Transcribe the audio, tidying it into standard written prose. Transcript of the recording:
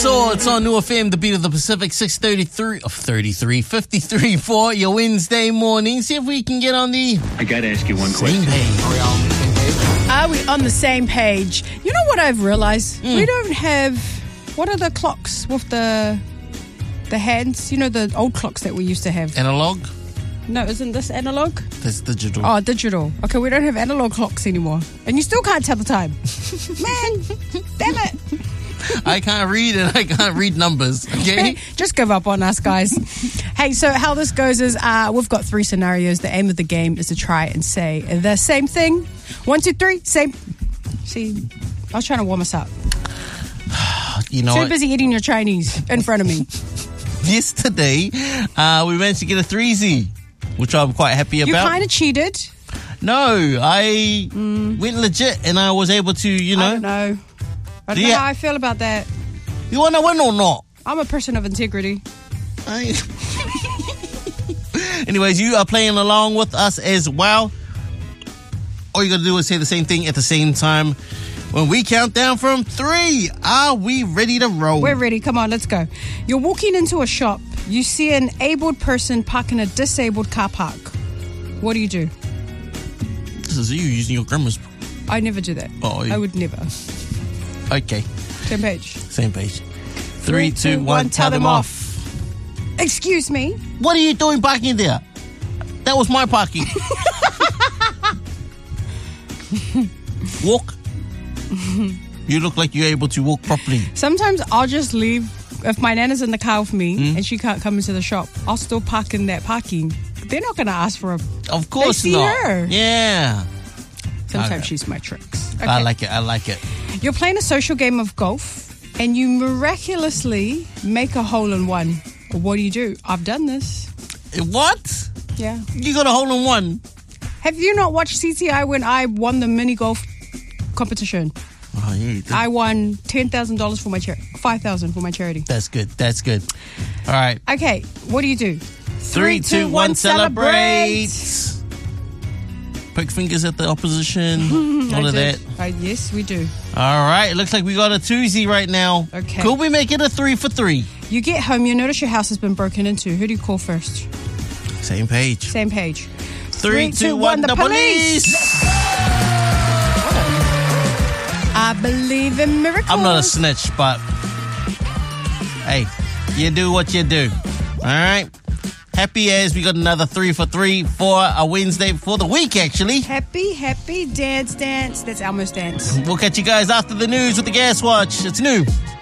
Saw, it's on New FM, the beat of the Pacific, 53 for your Wednesday morning. See if we can get on the... I gotta ask you one same question. page. Are we on the same page? You know what I've realized? We don't have... What are the clocks with the hands? You know, the old clocks that we used to have. Analog? No, isn't this analog? That's digital. Oh, digital. Okay, we don't have analog clocks anymore. And you still can't tell the time. Man, damn it. I can't read and I can't read numbers, okay? Just give up on us, guys. Hey, so how this goes is we've got 3 scenarios. The aim of the game is to try and say the same thing. 1, 2, 3, same. See, I was trying to warm us up. You know Too what? busy eating your Chinese in front of me. Yesterday, we managed to get a 3Z, which I'm quite happy You about. kind of cheated. No, I went legit and I was able to, I don't know. I don't know how I feel about that. You want to win or not? I'm a person of integrity. Anyways, you are playing along with us as well. All you got to do is say the same thing at the same time. When we count down from 3, are we ready to roll? We're ready. Come on, let's go. You're walking into a shop. You see an abled person parking a disabled car park. What do you do? This is you using your grandma's. I never do that. Oh, I would never. Okay. Same page. Same page. 3, 2, 1, tell them off. Excuse me? What are you doing parking there? That was my parking. Walk. You look like you're able to walk properly. Sometimes I'll just leave. If my nana's in the car with me and she can't come into the shop, I'll still park in that parking. They're not going to ask for a... Of course they see not. her. Yeah. Sometimes Okay. she's my tricks. Okay. I like it. You're playing a social game of golf and you miraculously make a hole-in-one. What do? I've done this. What? Yeah. You got a hole in one? Have you not watched CTI when I won the mini golf competition? Oh, yeah. I won $10,000 for my charity. $5,000 for my charity. That's good. All right. Okay, what do you do? 3, 2, 1, celebrate. Poke fingers at the opposition. All of that. Yes, we do. All right. It looks like we got a 2Z right now. Okay. Could we make it a 3 for 3? You get home, you notice your house has been broken into. Who do you call first? Same page. Same page. 3, 2, 1, the police. I believe in miracles. I'm not a snitch, but hey, you do what you do. All right. Happy as we got another 3 for 3 for a Wednesday for the week, actually. Happy dance. That's Elmo's dance. We'll catch you guys after the news with the Gas Watch. It's new.